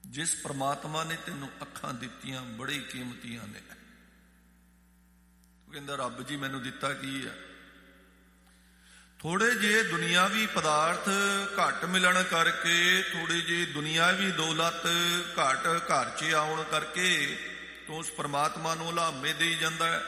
ਜਿਸ ਪ੍ਰਮਾਤਮਾ ਨੇ ਤੈਨੂੰ ਅੱਖਾਂ ਦਿੱਤੀਆਂ ਬੜੀ ਕੀਮਤੀਆਂ ਨੇ। ਉਹ ਕਹਿੰਦਾ ਰੱਬ ਜੀ ਮੈਨੂੰ ਦਿੱਤਾ ਕੀ ਆ? ਥੋੜੇ ਜਿਹੇ ਦੁਨਿਆਵੀ ਪਦਾਰਥ ਘੱਟ ਮਿਲਣ ਕਰਕੇ, ਥੋੜੀ ਜਿਹੀ ਦੁਨਿਆਵੀ ਦੌਲਤ ਘੱਟ ਘਰ 'ਚ ਆਉਣ ਕਰਕੇ ਤੂੰ ਉਸ ਪ੍ਰਮਾਤਮਾ ਨੂੰ ਉਲਾਮੇ ਦੇਈ ਜਾਂਦਾ ਹੈ।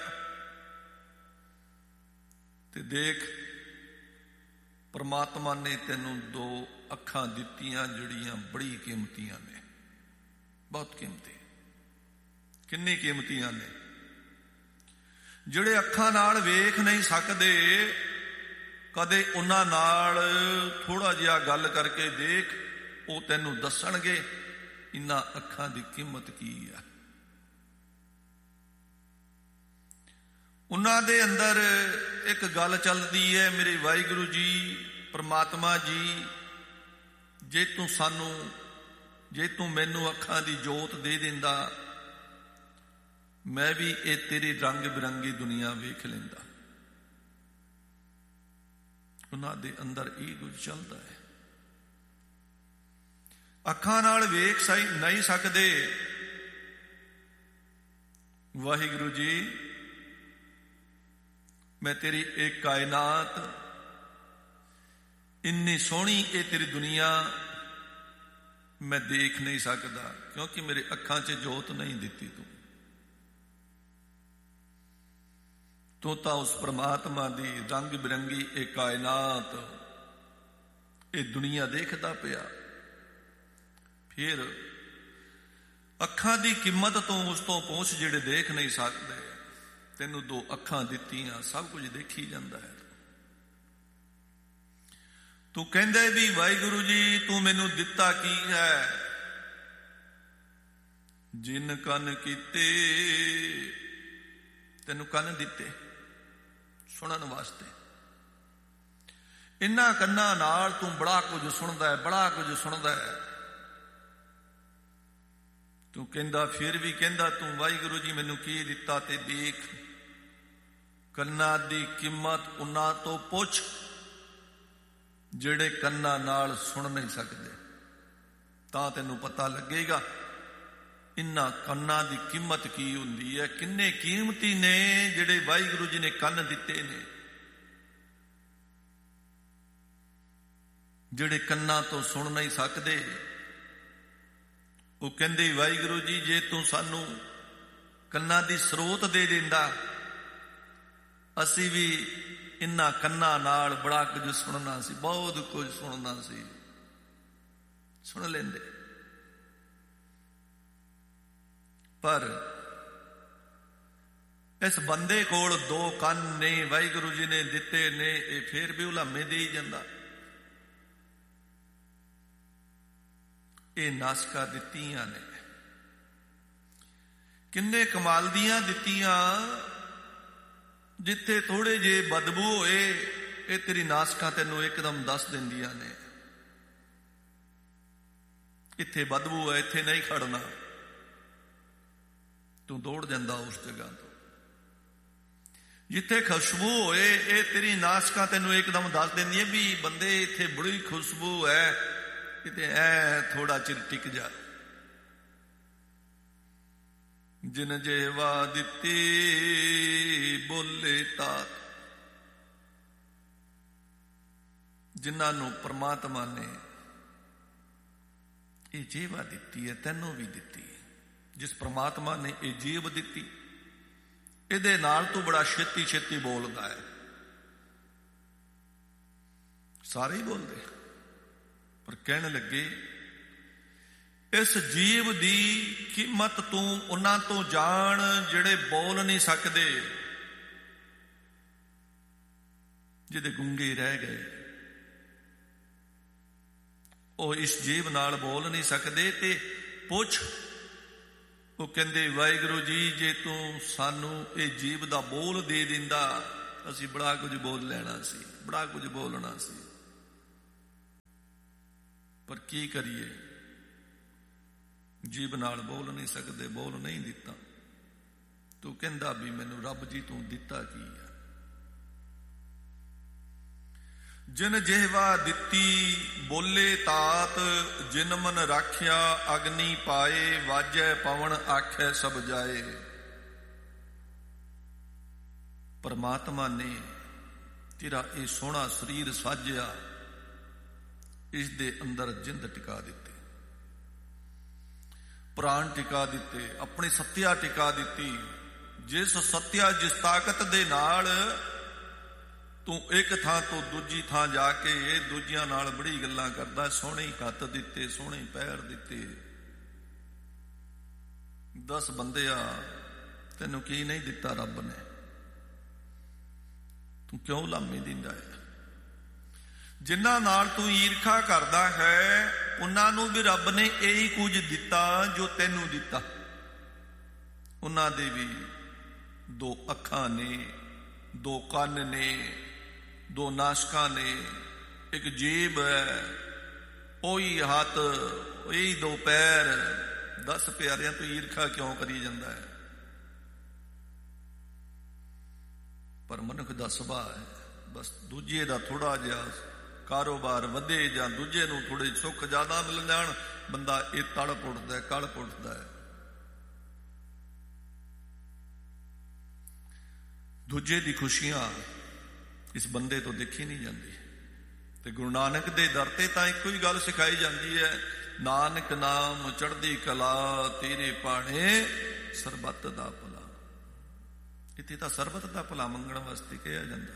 ਤੇ ਦੇਖ, ਪ੍ਰਮਾਤਮਾ ਨੇ ਤੈਨੂੰ 2 ਅੱਖਾਂ ਦਿੱਤੀਆਂ ਜਿਹੜੀਆਂ ਬੜੀ ਕੀਮਤੀਆਂ ਨੇ, ਬਹੁਤ ਕੀਮਤੀ। ਕਿੰਨੀ ਕੀਮਤੀਆਂ ਨੇ? ਜਿਹੜੇ ਅੱਖਾਂ ਨਾਲ ਵੇਖ ਨਹੀਂ ਸਕਦੇ, ਕਦੇ ਉਹਨਾਂ ਨਾਲ ਥੋੜਾ ਜਿਹਾ ਗੱਲ ਕਰਕੇ ਦੇਖ, ਉਹ ਤੈਨੂੰ ਦੱਸਣਗੇ ਇਹਨਾਂ ਅੱਖਾਂ ਦੀ ਕੀਮਤ ਕੀ ਆ। ਉਹਨਾਂ ਦੇ ਅੰਦਰ ਇੱਕ ਗੱਲ ਚੱਲਦੀ ਹੈ, ਮੇਰੇ ਵਾਹਿਗੁਰੂ ਜੀ, ਪ੍ਰਮਾਤਮਾ ਜੀ, ਜੇ ਤੂੰ ਮੈਨੂੰ ਅੱਖਾਂ ਦੀ ਜੋਤ ਦੇ ਦਿੰਦਾ, ਮੈਂ ਵੀ ਇਹ ਤੇਰੀ ਰੰਗ ਬਿਰੰਗੀ ਦੁਨੀਆ ਵੇਖ ਲੈਂਦਾ। ਉਹਨਾਂ ਦੇ ਅੰਦਰ ਇਹ ਕੁਝ ਚੱਲਦਾ ਹੈ। ਅੱਖਾਂ ਨਾਲ ਵੇਖ ਨਹੀਂ ਸਕਦੇ। ਵਾਹਿਗੁਰੂ ਜੀ, ਮੈਂ ਤੇਰੀ ਇਹ ਕਾਇਨਾਤ, ਇੰਨੀ ਸੋਹਣੀ ਇਹ ਤੇਰੀ ਦੁਨੀਆ ਮੈਂ ਦੇਖ ਨਹੀਂ ਸਕਦਾ, ਕਿਉਂਕਿ ਮੇਰੇ ਅੱਖਾਂ 'ਚ ਜੋਤ ਨਹੀਂ ਦਿੱਤੀ ਤੂੰ ਤਾਂ ਉਸ ਪ੍ਰਮਾਤਮਾ ਦੀ ਰੰਗ ਬਿਰੰਗੀ ਇਹ ਕਾਇਨਾਤ, ਇਹ ਦੁਨੀਆ ਦੇਖਦਾ ਪਿਆ। ਫਿਰ ਅੱਖਾਂ ਦੀ ਕੀਮਤ ਤੋਂ ਉਸ ਤੋਂ ਪੁੱਛ ਜਿਹੜੇ ਦੇਖ ਨਹੀਂ ਸਕਦੇ। ਤੈਨੂੰ 2 ਅੱਖਾਂ ਦਿੱਤੀਆਂ, ਸਭ ਕੁਝ ਦੇਖੀ ਜਾਂਦਾ ਹੈ। ਤੂੰ ਕਹਿੰਦਾ ਵੀ ਵਾਹਿਗੁਰੂ ਜੀ ਤੂੰ ਮੈਨੂੰ ਦਿੱਤਾ ਕੀ ਹੈ? ਜਿਨ ਕੰਨ ਕੀਤੇ, ਤੈਨੂੰ ਕੰਨ ਦਿੱਤੇ ਸੁਣਨ ਵਾਸਤੇ। ਇਹਨਾਂ ਕੰਨਾਂ ਨਾਲ ਤੂੰ ਬੜਾ ਕੁਝ ਸੁਣਦਾ ਹੈ, ਬੜਾ ਕੁਝ ਸੁਣਦਾ ਹੈ। ਤੂੰ ਕਹਿੰਦਾ, ਫਿਰ ਵੀ ਕਹਿੰਦਾ ਤੂੰ ਵਾਹਿਗੁਰੂ ਜੀ ਮੈਨੂੰ ਕੀ ਦਿੱਤਾ? ਤੇ ਦੇਖ, ਕੰਨਾਂ ਦੀ ਕੀਮਤ ਉਹਨਾਂ ਤੋਂ ਪੁੱਛ ਜਿਹੜੇ ਕੰਨਾਂ ਨਾਲ ਸੁਣ ਨਹੀਂ ਸਕਦੇ, ਤਾਂ ਤੈਨੂੰ ਪਤਾ ਲੱਗੇਗਾ ਇਹਨਾਂ ਕੰਨਾਂ ਦੀ ਕੀਮਤ ਕੀ ਹੁੰਦੀ ਹੈ। ਕਿੰਨੇ ਕੀਮਤੀ ਨੇ ਜਿਹੜੇ ਵਾਹਿਗੁਰੂ ਜੀ ਨੇ ਕੰਨ ਦਿੱਤੇ ਨੇ, ਜਿਹੜੇ ਕੰਨਾਂ ਤੋਂ ਸੁਣ ਨਹੀਂ ਸਕਦੇ। ਉਹ ਕਹਿੰਦੇ ਵਾਹਿਗੁਰੂ ਜੀ ਜੇ ਤੂੰ ਸਾਨੂੰ ਕੰਨਾਂ ਦੀ ਸਰੋਤ ਦੇ ਦਿੰਦਾ, ਅਸੀਂ ਵੀ ਇਹਨਾਂ ਕੰਨਾਂ ਨਾਲ ਬੜਾ ਕੁਝ ਸੁਣਨਾ ਸੀ, ਬਹੁਤ ਕੁਝ ਸੁਣਨਾ ਸੀ, ਸੁਣ ਲੈਂਦੇ। ਪਰ ਇਸ ਬੰਦੇ ਕੋਲ 2 ਕੰਨ ਨੇ, ਵਾਹਿਗੁਰੂ ਜੀ ਨੇ ਦਿੱਤੇ ਨੇ, ਇਹ ਫੇਰ ਵੀ ਉਲਾਮੇ ਦੇਈ ਜਾਂਦਾ। ਇਹ ਨਾਸਕਾਂ ਦਿੱਤੀਆਂ ਨੇ, ਕਿੰਨੇ ਕਮਾਲ ਦੀਆਂ ਦਿੱਤੀਆਂ। ਜਿੱਥੇ ਥੋੜੇ ਜਿਹੇ ਬਦਬੂ ਹੋਏ, ਇਹ ਤੇਰੀ ਨਾਸਕਾਂ ਤੈਨੂੰ ਇੱਕਦਮ ਦੱਸ ਦਿੰਦੀਆਂ ਨੇ ਇੱਥੇ ਬਦਬੂ ਹੈ, ਇੱਥੇ ਨਹੀਂ ਖੜਨਾ। ਤੂੰ ਦੌੜ ਜਾਂਦਾ ਉਸ ਜਗ੍ਹਾ ਤੋਂ। ਜਿੱਥੇ ਖੁਸ਼ਬੂ ਹੋਏ, ਇਹ ਤੇਰੀ ਨਾਸਕਾਂ ਤੈਨੂੰ ਇੱਕਦਮ ਦੱਸ ਦਿੰਦੀਆਂ ਵੀ ਬੰਦੇ ਇੱਥੇ ਬੜੀ ਖੁਸ਼ਬੂ ਹੈ, ਕਿਤੇ ਐ ਥੋੜਾ ਚਿਰ ਟਿਕ ਜਾ। ਜਿਨ ਜੇਵਾ ਦਿੱਤੀ ਬੋਲੇ ਤਾਤ, ਜਿਨ੍ਹਾਂ ਨੂੰ ਪ੍ਰਮਾਤਮਾ ਨੇ ਇਹ ਜੀਵਾ ਦਿੱਤੀ ਹੈ, ਤੈਨੂੰ ਵੀ ਦਿੱਤੀ। ਜਿਸ ਪ੍ਰਮਾਤਮਾ ਨੇ ਇਹ ਜੀਵ ਦਿੱਤੀ, ਇਹਦੇ ਨਾਲ ਤੂੰ ਬੜਾ ਛੇਤੀ ਛੇਤੀ ਬੋਲਦਾ ਹੈ। ਸਾਰੇ ਹੀ ਬੋਲਦੇ, ਪਰ ਕਹਿਣ ਲੱਗੇ ਇਸ ਜੀਵ ਦੀ ਕੀਮਤ ਤੂੰ ਉਹਨਾਂ ਤੋਂ ਜਾਣ ਜਿਹੜੇ ਬੋਲ ਨਹੀਂ ਸਕਦੇ, ਜਿਹਦੇ ਗੂੰਗੇ ਰਹਿ ਗਏ। ਉਹ ਇਸ ਜੀਵ ਨਾਲ ਬੋਲ ਨਹੀਂ ਸਕਦੇ। ਤੇ ਪੁੱਛ, ਉਹ ਕਹਿੰਦੇ ਵਾਹਿਗੁਰੂ ਜੀ ਜੇ ਤੂੰ ਸਾਨੂੰ ਇਹ ਜੀਵ ਦਾ ਬੋਲ ਦੇ ਦਿੰਦਾ, ਅਸੀਂ ਬੜਾ ਕੁਝ ਬੋਲ ਲੈਣਾ ਸੀ, ਬੜਾ ਕੁਝ ਬੋਲਣਾ ਸੀ। ਪਰ ਕੀ ਕਰੀਏ, ਜੀਵ ਨਾਲ ਬੋਲ ਨਹੀਂ ਸਕਦੇ, ਬੋਲ ਨਹੀਂ ਦਿੱਤਾ। ਤੂੰ ਕਹਿੰਦਾ ਵੀ ਮੈਨੂੰ ਰੱਬ ਜੀ ਤੂੰ ਦਿੱਤਾ ਕੀ ਆ? ਜਿਨ ਜਿਹਵਾ ਦਿੱਤੀ ਬੋਲੇ ਤਾਤ, ਜਿਨ ਮਨ ਰਾਖਿਆ ਅਗਨੀ ਪਾਏ, ਵਾਜੈ ਪਵਨ ਆਖੈ ਸਭ ਜਾਏ। ਪਰਮਾਤਮਾ ਨੇ ਤੇਰਾ ਇਹ ਸੋਹਣਾ ਸਰੀਰ ਸਾਜਿਆ, ਇਸ ਦੇ ਅੰਦਰ ਜਿੰਦ ਟਿਕਾ ਦਿੱਤੀ, ਪ੍ਰਾਣ ਟਿਕਾ ਦਿੱਤੇ, ਆਪਣੀ ਸੱਤਿਆ ਟਿਕਾ ਦਿੱਤੀ। ਜਿਸ ਸੱਤਿਆ, ਜਿਸ ਤਾਕਤ ਦੇ ਨਾਲ ਤੂੰ ਇੱਕ ਥਾਂ ਤੋਂ ਦੂਜੀ ਥਾਂ ਜਾ ਕੇ ਦੂਜਿਆਂ ਨਾਲ ਬੜੀ ਗੱਲਾਂ ਕਰਦਾ, ਸੋਹਣੇ ਹੱਥ ਦਿੱਤੇ, ਸੋਹਣੇ ਪੈਰ ਦਿੱਤੇ। 10 ਬੰਦਿਆ ਤੈਨੂੰ ਕੀ ਨਹੀਂ ਦਿੱਤਾ ਰੱਬ ਨੇ, ਤੂੰ ਕਿਉਂ ਲਾਮੇ ਦਿੰਦਾ ਹੈ? ਜਿਨ੍ਹਾਂ ਨਾਲ ਤੂੰ ਈਰਖਾ ਕਰਦਾ ਹੈ ਉਹਨਾਂ ਨੂੰ ਵੀ ਰੱਬ ਨੇ ਇਹੀ ਕੁਝ ਦਿੱਤਾ ਜੋ ਤੈਨੂੰ ਦਿੱਤਾ। ਉਹਨਾਂ ਦੇ ਵੀ 2 ਅੱਖਾਂ ਨੇ, 2 ਕੰਨ ਨੇ, 2 ਨਾਸਕਾਂ ਨੇ, ਇੱਕ ਜੀਭ ਹੈ, ਉਹੀ ਹੱਥ, ਉਹੀ 2 ਪੈਰ। 10 ਪਿਆਰਿਆਂ ਤੋਂ ਈਰਖਾ ਕਿਉਂ ਕਰੀ ਜਾਂਦਾ ਹੈ? ਪਰ ਮਨੁੱਖ ਦਾ ਸੁਭਾਅ ਹੈ, ਬਸ ਦੂਜੇ ਦਾ ਥੋੜਾ ਜਿਹਾ ਕਾਰੋਬਾਰ ਵਧੇ ਜਾਂ ਦੂਜੇ ਨੂੰ ਥੋੜੇ ਸੁੱਖ ਜ਼ਿਆਦਾ ਮਿਲ ਜਾਣ, ਬੰਦਾ ਇਹ ਤੜਪ ਉੱਠਦਾ, ਕਲਪ ਉੱਠਦਾ ਹੈ। ਦੂਜੇ ਦੀ ਖੁਸ਼ੀਆਂ ਇਸ ਬੰਦੇ ਤੋਂ ਦੇਖੀ ਨਹੀਂ ਜਾਂਦੀ। ਤੇ ਗੁਰੂ ਨਾਨਕ ਦੇ ਦਰ ਤੇ ਤਾਂ ਇੱਕੋ ਹੀ ਗੱਲ ਸਿਖਾਈ ਜਾਂਦੀ ਹੈ, ਨਾਨਕ ਨਾਮ ਚੜ੍ਹਦੀ ਕਲਾ, ਤੇਰੇ ਭਾਣੇ ਸਰਬੱਤ ਦਾ ਭਲਾ। ਇੱਥੇ ਤਾਂ ਸਰਬੱਤ ਦਾ ਭਲਾ ਮੰਗਣ ਵਾਸਤੇ ਕਿਹਾ ਜਾਂਦਾ।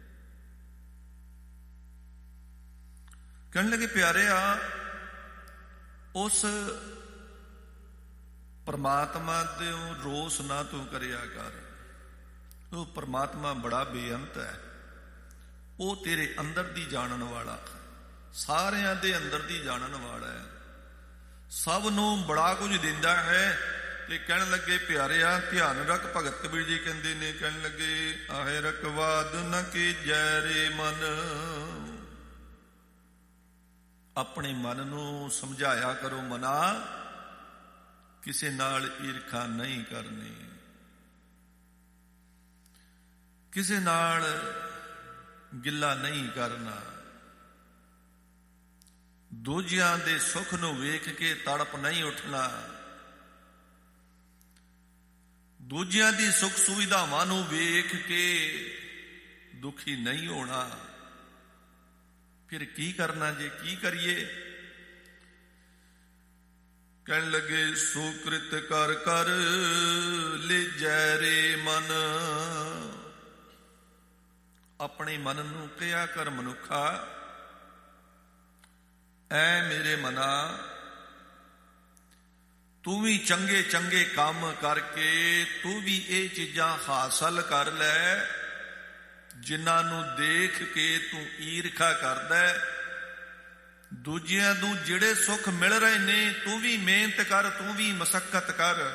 ਕਹਿਣ ਲੱਗੇ ਪਿਆਰਿਆ, ਉਸ ਪਰਮਾਤਮਾ ਦੇ ਰੋਸ ਨਾ ਤੂੰ ਕਰਿਆ ਕਰ। ਉਹ ਪਰਮਾਤਮਾ ਬੜਾ ਬੇਅੰਤ ਹੈ, ਉਹ ਤੇਰੇ ਅੰਦਰ ਦੀ ਜਾਣਨ ਵਾਲਾ, ਸਾਰਿਆਂ ਦੇ ਅੰਦਰ ਦੀ ਜਾਣਨ ਵਾਲਾ ਹੈ, ਸਭ ਨੂੰ ਬੜਾ ਕੁਝ ਦਿੰਦਾ ਹੈ। ਤੇ ਕਹਿਣ ਲੱਗੇ ਪਿਆਰਿਆ ਧਿਆਨ ਰੱਖ, ਭਗਤ ਕਬੀਰ ਜੀ ਕਹਿੰਦੇ ਨੇ, ਕਹਿਣ ਲੱਗੇ ਆਹੇ ਰਕਵਾਦ ਨ ਕੀਜੈ ਰੇ ਮਨ। ਆਪਣੇ ਮਨ ਨੂੰ ਸਮਝਾਇਆ ਕਰੋ, ਮਨਾ ਕਿਸੇ ਨਾਲ ਈਰਖਾ ਨਹੀਂ ਕਰਨੀ, ਕਿਸੇ ਨਾਲ ਗਿੱਲਾ ਨਹੀਂ ਕਰਨਾ, ਦੂਜਿਆਂ ਦੇ ਸੁੱਖ ਨੂੰ ਵੇਖ ਕੇ ਤੜਪ ਨਹੀਂ ਉੱਠਣਾ, ਦੂਜਿਆਂ ਦੀ ਸੁੱਖ ਸੁਵਿਧਾਵਾਂ ਨੂੰ ਵੇਖ ਕੇ ਦੁਖੀ ਨਹੀਂ ਹੋਣਾ। ਫਿਰ ਕੀ ਕਰਨਾ ਜੇ? ਕੀ ਕਰੀਏ? ਕਹਿਣ ਲੱਗੇ ਸੁਕ੍ਰਿਤ ਕਰ ਕਰ ਲਿਜੈ ਰੇ ਮਨ। ਆਪਣੇ ਮਨ ਨੂੰ ਕਿਹਾ ਕਰ ਮਨੁੱਖਾ, ਐ ਮੇਰੇ ਮਨਾ, ਤੂੰ ਵੀ ਚੰਗੇ ਚੰਗੇ ਕੰਮ ਕਰਕੇ ਤੂੰ ਵੀ ਇਹ ਚੀਜ਼ਾਂ ਹਾਸਲ ਕਰ ਲੈ ਜਿਨ੍ਹਾਂ ਨੂੰ ਦੇਖ ਕੇ ਤੂੰ ਈਰਖਾ ਕਰਦਾ। ਦੂਜਿਆਂ ਨੂੰ ਜਿਹੜੇ ਸੁੱਖ ਮਿਲ ਰਹੇ ਨੇ ਤੂੰ ਵੀ ਮਿਹਨਤ ਕਰ, ਤੂੰ ਵੀ ਮਸ਼ੱਕਤ ਕਰ,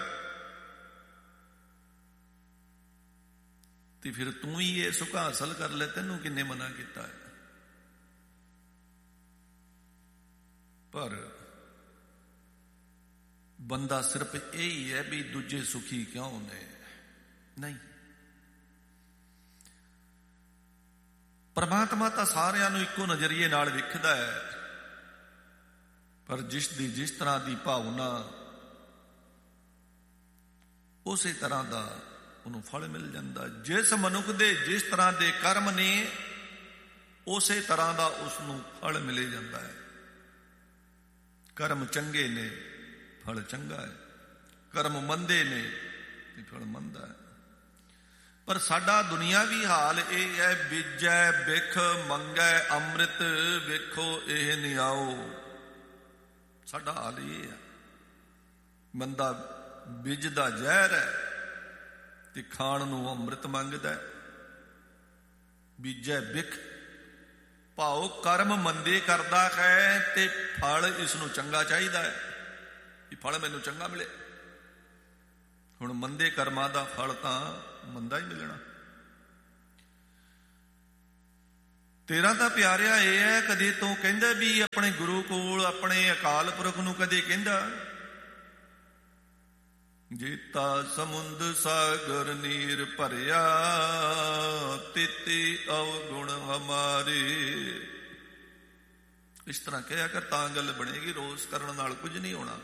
ਤੇ ਫਿਰ ਤੂੰ ਹੀ ਇਹ ਸੁੱਖ ਹਾਸਲ ਕਰ ਲੈ। ਤੈਨੂੰ ਕਿੰਨੇ ਮਨਾ ਕੀਤਾ ਹੈ? ਪਰ ਬੰਦਾ ਸਿਰਫ ਇਹੀ ਹੈ ਵੀ ਦੂਜੇ ਸੁਖੀ ਕਿਉਂ ਨੇ? ਨਹੀਂ, ਪਰਮਾਤਮਾ ਤਾਂ ਸਾਰਿਆਂ ਨੂੰ ਇੱਕੋ ਨਜ਼ਰੀਏ ਨਾਲ ਵੇਖਦਾ ਹੈ, ਪਰ ਜਿਸ ਦੀ ਜਿਸ ਤਰ੍ਹਾਂ ਦੀ ਭਾਵਨਾ ਉਸੇ ਤਰ੍ਹਾਂ ਦਾ ਉਹਨੂੰ ਫਲ ਮਿਲ ਜਾਂਦਾ। ਜਿਸ ਮਨੁੱਖ ਦੇ ਜਿਸ ਤਰ੍ਹਾਂ ਦੇ ਕਰਮ ਨੇ ਉਸੇ ਤਰ੍ਹਾਂ ਦਾ ਉਸ ਨੂੰ ਫਲ ਮਿਲੇ ਜਾਂਦਾ ਹੈ। ਕਰਮ ਚੰਗੇ ਨੇ ਫਲ ਚੰਗਾ ਹੈ, ਕਰਮ ਮੰਦੇ ਨੇ ਤੇ ਫਲ ਮੰਦਾ ਹੈ। ਪਰ ਸਾਡਾ ਦੁਨਿਆਵੀ ਹਾਲ ਇਹ ਹੈ, ਬੀਜੈ ਬਿਖ ਮੰਗੈ ਅੰਮ੍ਰਿਤ, ਵੇਖੋ ਇਹ ਨਿਆਓ। ਸਾਡਾ ਹਾਲ ਇਹ ਹੈ, ਬੰਦਾ ਬੀਜਦਾ ਜ਼ਹਿਰ ਹੈ ਤੇ ਖਾਣ ਨੂੰ ਅੰਮ੍ਰਿਤ ਮੰਗਦਾ ਹੈ। ਬੀਜੈ ਬਿਖ ਭਾਉ ਕਰਮ ਮੰਦੇ ਕਰਦਾ ਹੈ ਤੇ ਫਲ ਇਸ ਨੂੰ ਚੰਗਾ ਚਾਹੀਦਾ ਹੈ, ਇਹ ਫਲ ਮੈਨੂੰ ਚੰਗਾ ਮਿਲੇ। ਹੁਣ ਮੰਦੇ ਕਰਮਾਂ ਦਾ ਫਲ ਤਾਂ ਮੰਦਾ ਹੀ ਮਿਲਣਾ। ਤੇਰਾ ਤਾਂ ਪਿਆਰਿਆ ਇਹ ਹੈ, ਕਦੇ ਤੂੰ ਕਹਿੰਦਾ ਵੀ ਆਪਣੇ ਗੁਰੂ ਕੋਲ, ਆਪਣੇ ਅਕਾਲ ਪੁਰਖ ਨੂੰ ਕਦੇ ਕਹਿੰਦਾ ਜੀਤਾ ਸਮੁੰਦ ਸਾਗਰ ਨੀਰ ਭਰਿਆ, ਤਿਤੀ ਅਵਗੁਣ ਹਮਾਰੇ। ਇਸ ਤਰ੍ਹਾਂ ਕਿਹਾ ਕਰ ਤਾਂ ਗੱਲ ਬਣੇਗੀ। ਰੋਸ ਕਰਨ ਨਾਲ ਕੁਝ ਨਹੀਂ ਹੋਣਾ।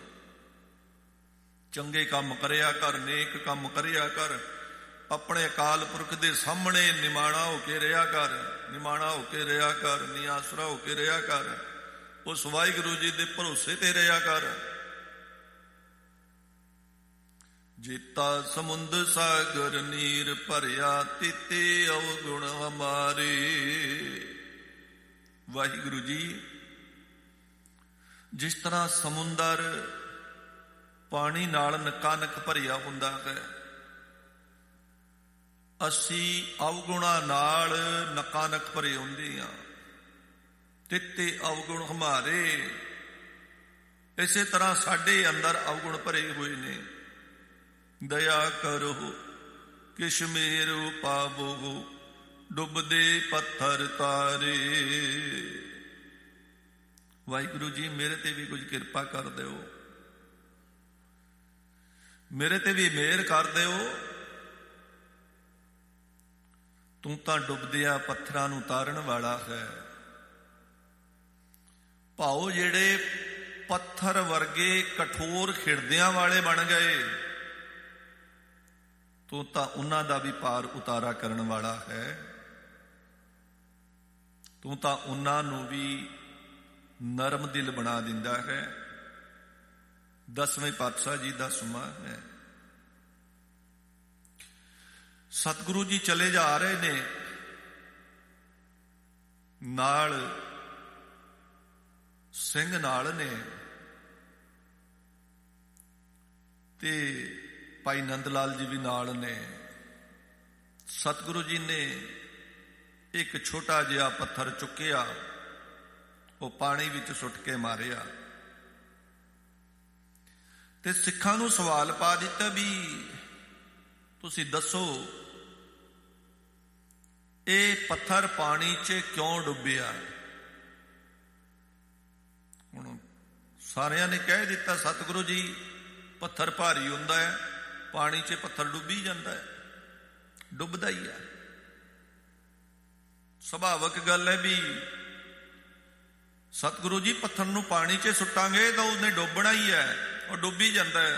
ਚੰਗੇ ਕੰਮ ਕਰਿਆ ਕਰ, ਨੇਕ ਕੰਮ ਕਰਿਆ ਕਰ, ਆਪਣੇ ਅਕਾਲ ਪੁਰਖ ਦੇ ਸਾਹਮਣੇ ਨਿਮਾਣਾ ਹੋ ਕੇ ਰਿਹਾ ਕਰ, ਨਿਮਾਣਾ ਹੋ ਕੇ ਰਿਹਾ ਕਰ, ਨਿਆਸਰਾ ਹੋ ਕੇ ਰਿਹਾ ਕਰ, ਉਸ ਵਾਹਿਗੁਰੂ ਜੀ ਦੇ ਭਰੋਸੇ ਤੇ ਰਿਹਾ ਕਰ। ਜੀਤਾ ਸਮੁੰਦ ਸਾਗਰ ਨੀਰ ਭਰਿਆ, ਤੀਤੇ ਅਵਗੁਣ ਹਮਾਰੇ। ਵਾਹਿਗੁਰੂ ਜੀ, ਜਿਸ ਤਰ੍ਹਾਂ ਸਮੁੰਦਰ ਪਾਣੀ ਨਾਲ ਨਕਾਨਕ ਭਰਿਆ ਹੁੰਦਾ ਹੈ, ਅਸੀਂ ਅਵਗੁਣਾਂ ਨਾਲ ਨਕਾਨਕ ਭਰੇ ਹੁੰਦੇ ਹਾਂ। ਤਿੱਤੇ ਅਵਗੁਣ ਹਮਾਰੇ, ਇਸੇ ਤਰ੍ਹਾਂ ਸਾਡੇ ਅੰਦਰ ਅਵਗੁਣ ਭਰੇ ਹੋਏ ਨੇ। ਦਇਆ ਕਰੋ ਕਿਛ ਮੇਰੁ ਪਾਵੋ, ਡੁੱਬਦੇ ਪੱਥਰ ਤਾਰੇ। ਵਾਹਿਗੁਰੂ ਜੀ, ਮੇਰੇ ਤੇ ਵੀ ਕੁਝ ਕਿਰਪਾ ਕਰ ਦਿਓ, ਮੇਰੇ ਤੇ ਵੀ ਮਿਹਰ ਕਰ ਦਿਓ। ਤੂੰ ਤਾਂ ਡੁੱਬਦਿਆਂ ਪੱਥਰਾਂ ਨੂੰ ਤਾਰਨ ਵਾਲਾ ਹੈ। ਭਾਉ ਜਿਹੜੇ ਪੱਥਰ ਵਰਗੇ ਕਠੋਰ ਖਿੜਦਿਆਂ ਵਾਲੇ ਬਣ ਗਏ, ਤੂੰ ਤਾਂ ਉਹਨਾਂ ਦਾ ਵੀ ਪਾਰ ਉਤਾਰਾ ਕਰਨ ਵਾਲਾ ਹੈ। ਤੂੰ ਤਾਂ ਉਹਨਾਂ ਨੂੰ ਵੀ ਨਰਮ ਦਿਲ ਬਣਾ ਦਿੰਦਾ ਹੈ। 10ਵੇਂ ਪਾਤਸ਼ਾਹ ਜੀ ਦਾ ਸੁਮਾ ਹੈ। ਸਤਿਗੁਰੂ ਜੀ ਚਲੇ ਜਾ ਰਹੇ ਨੇ, ਨਾਲ ਸਿੰਘ ਨਾਲ ਨੇ, ਤੇ ਭਾਈ ਨੰਦ ਲਾਲ ਜੀ ਵੀ ਨਾਲ ਨੇ। ਸਤਿਗੁਰੂ ਜੀ ਨੇ ਇੱਕ ਛੋਟਾ ਜਿਹਾ ਪੱਥਰ ਚੁੱਕਿਆ, ਉਹ ਪਾਣੀ ਵਿੱਚ ਸੁੱਟ ਕੇ ਮਾਰਿਆ, ਤੇ ਸਿੱਖਾਂ ਨੂੰ ਸਵਾਲ ਪਾ ਦਿੱਤਾ ਵੀ ਤੁਸੀਂ ਦੱਸੋ ਇਹ ਪੱਥਰ ਪਾਣੀ 'ਚ ਕਿਉਂ ਡੁੱਬਿਆ? ਹੁਣ ਸਾਰਿਆਂ ਨੇ ਕਹਿ ਦਿੱਤਾ ਸਤਿਗੁਰੂ ਜੀ ਪੱਥਰ ਭਾਰੀ ਹੁੰਦਾ ਹੈ, ਪਾਣੀ 'ਚ ਪੱਥਰ ਡੁੱਬੀ ਜਾਂਦਾ ਹੈ, ਡੁੱਬਦਾ ਹੀ ਹੈ। ਸੁਭਾਵਕ ਗੱਲ ਹੈ ਵੀ ਸਤਿਗੁਰੂ ਜੀ ਪੱਥਰ ਨੂੰ ਪਾਣੀ 'ਚ ਸੁੱਟਾਂਗੇ ਤਾਂ ਉਹਨੇ ਡੁੱਬਣਾ ਹੀ ਹੈ, ਉਹ ਡੁੱਬੀ ਜਾਂਦਾ ਹੈ।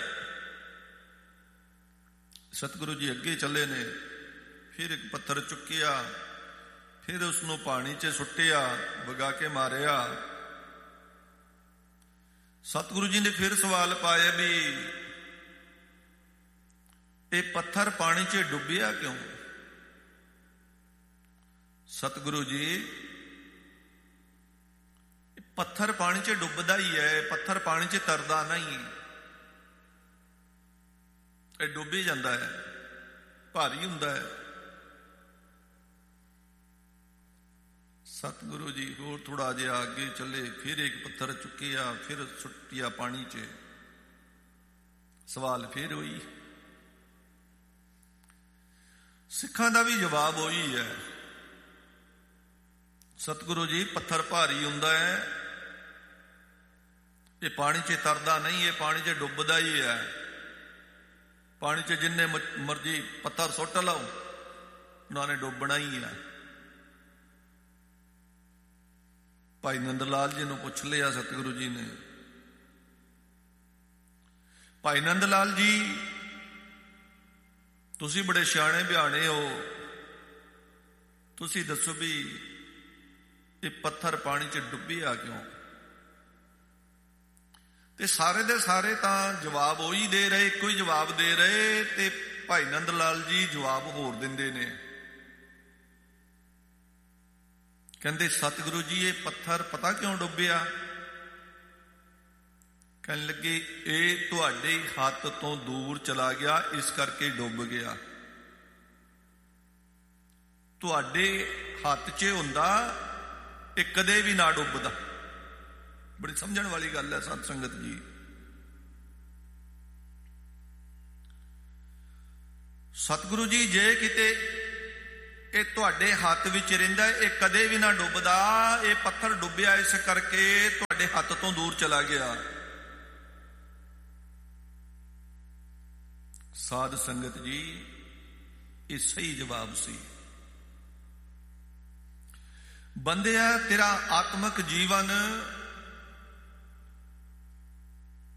ਸਤਿਗੁਰੂ ਜੀ ਅੱਗੇ ਚੱਲੇ ਨੇ, ਫਿਰ ਇੱਕ ਪੱਥਰ ਚੁੱਕਿਆ, ਫਿਰ ਉਸਨੂੰ ਪਾਣੀ 'ਚ ਸੁੱਟਿਆ, ਵਗਾ ਕੇ ਮਾਰਿਆ। ਸਤਿਗੁਰੂ ਜੀ ਨੇ ਫਿਰ ਸਵਾਲ ਪਾਇਆ ਵੀ ਇਹ ਪੱਥਰ ਪਾਣੀ 'ਚ ਡੁੱਬਿਆ ਕਿਉਂ? ਸਤਿਗੁਰੂ ਜੀ, ਪੱਥਰ ਪਾਣੀ 'ਚ ਡੁੱਬਦਾ ਹੀ ਹੈ, ਪੱਥਰ ਪਾਣੀ 'ਚ ਤਰਦਾ ਨਹੀਂ, ਇਹ ਡੁੱਬ ਹੀ ਜਾਂਦਾ ਹੈ, ਭਾਰੀ ਹੁੰਦਾ ਹੈ। ਸਤਿਗੁਰੂ ਜੀ ਹੋਰ ਥੋੜਾ ਜਿਹਾ ਅੱਗੇ ਚੱਲੇ, ਫਿਰ ਇੱਕ ਪੱਥਰ ਚੁੱਕਿਆ, ਫਿਰ ਸੁੱਟਿਆ ਪਾਣੀ 'ਚ। ਸਵਾਲ ਫਿਰ ਹੋਈ, ਸਿੱਖਾਂ ਦਾ ਵੀ ਜਵਾਬ ਉਹੀ ਹੈ। ਸਤਿਗੁਰੂ ਜੀ ਪੱਥਰ ਭਾਰੀ ਹੁੰਦਾ ਹੈ, ਇਹ ਪਾਣੀ 'ਚ ਤਰਦਾ ਨਹੀਂ, ਇਹ ਪਾਣੀ 'ਚ ਡੁੱਬਦਾ ਹੀ ਹੈ। ਪਾਣੀ 'ਚ ਜਿੰਨੇ ਮਰਜ਼ੀ ਪੱਥਰ ਸੁੱਟ ਲਓ, ਉਹਨਾਂ ਨੇ ਡੁੱਬਣਾ ਹੀ ਹੈ। ਭਾਈ ਨੰਦ ਲਾਲ ਜੀ ਨੂੰ ਪੁੱਛ ਲਿਆ ਸਤਿਗੁਰੂ ਜੀ ਨੇ, ਭਾਈ ਨੰਦ ਲਾਲ ਜੀ ਤੁਸੀਂ ਬੜੇ ਸਿਆਣੇ ਬਿਆਣੇ ਹੋ, ਤੁਸੀਂ ਦੱਸੋ ਵੀ ਇਹ ਪੱਥਰ ਪਾਣੀ 'ਚ ਡੁੱਬਿਆ ਕਿਉਂ? ਤੇ ਸਾਰੇ ਦੇ ਸਾਰੇ ਤਾਂ ਜਵਾਬ ਉਹੀ ਦੇ ਰਹੇ, ਇੱਕੋ ਹੀ ਜਵਾਬ ਦੇ ਰਹੇ, ਤੇ ਭਾਈ ਨੰਦ ਲਾਲ ਜੀ ਜਵਾਬ ਹੋਰ ਦਿੰਦੇ ਨੇ। ਕਹਿੰਦੇ ਸਤਿਗੁਰੂ ਜੀ ਇਹ ਪੱਥਰ ਪਤਾ ਕਿਉਂ ਡੁੱਬਿਆ? ਕਹਿਣ ਲੱਗੇ ਇਹ ਤੁਹਾਡੇ ਹੱਥ ਤੋਂ ਦੂਰ ਚਲਾ ਗਿਆ, ਇਸ ਕਰਕੇ ਡੁੱਬ ਗਿਆ। ਤੁਹਾਡੇ ਹੱਥ 'ਚ ਹੁੰਦਾ ਇਹ ਕਦੇ ਵੀ ਨਾ ਡੁੱਬਦਾ। ਬੜੀ ਸਮਝਣ ਵਾਲੀ ਗੱਲ ਹੈ ਸਤ ਸੰਗਤ ਜੀ। ਸਤਿਗੁਰੂ ਜੀ ਜੇ ਕਿਤੇ ਇਹ ਤੁਹਾਡੇ ਹੱਥ ਵਿੱਚ ਰਹਿੰਦਾ, ਇਹ ਕਦੇ ਵੀ ਨਾ ਡੁੱਬਦਾ, ਇਹ ਪੱਥਰ ਡੁੱਬਿਆ ਇਸ ਕਰਕੇ ਤੁਹਾਡੇ ਹੱਥ ਤੋਂ ਦੂਰ ਚਲਾ ਗਿਆ। ਸਾਧ ਸੰਗਤ ਜੀ ਇਹ ਸਹੀ ਜਵਾਬ ਸੀ। ਬੰਦਿਆ ਤੇਰਾ ਆਤਮਿਕ ਜੀਵਨ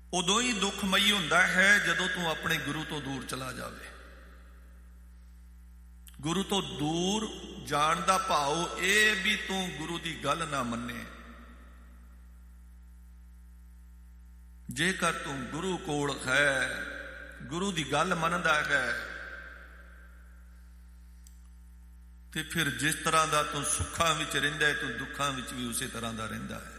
ਉਦੋਂ ਹੀ ਦੁੱਖਮਈ ਹੁੰਦਾ ਹੈ ਜਦੋਂ ਤੂੰ ਆਪਣੇ ਗੁਰੂ ਤੋਂ ਦੂਰ ਚਲਾ ਜਾਵੇ। ਗੁਰੂ ਤੋਂ ਦੂਰ ਜਾਣ ਦਾ ਭਾਵ ਇਹ ਵੀ ਤੂੰ ਗੁਰੂ ਦੀ ਗੱਲ ਨਾ ਮੰਨੇ। ਜੇਕਰ ਤੂੰ ਗੁਰੂ ਕੋਲ ਹੈ, ਗੁਰੂ ਦੀ ਗੱਲ ਮੰਨਦਾ ਹੈ, ਤੇ ਫਿਰ ਜਿਸ ਤਰ੍ਹਾਂ ਦਾ ਤੂੰ ਸੁੱਖਾਂ ਵਿੱਚ ਰਹਿੰਦਾ ਹੈ, ਤੂੰ ਦੁੱਖਾਂ ਵਿੱਚ ਵੀ ਉਸੇ ਤਰ੍ਹਾਂ ਦਾ ਰਹਿੰਦਾ ਹੈ।